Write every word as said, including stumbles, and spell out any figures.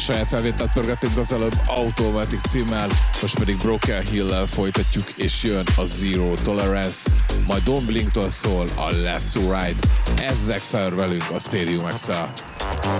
saját felvételt pörgettünk az előbb Automatic címmel, most pedig Broken Hill-lel folytatjuk, és jön a Zero Tolerance, majd Don Blinktől szól a Left to Right. Ez az Exile velünk a Stadium Exile.